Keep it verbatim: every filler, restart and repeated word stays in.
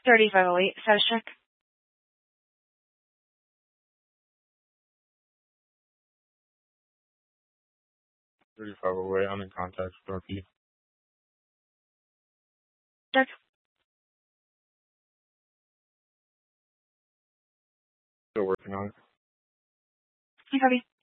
thirty-five oh eight, status check. thirty-five oh eight, I'm in contact with R P. Check. Still working on it. You copy.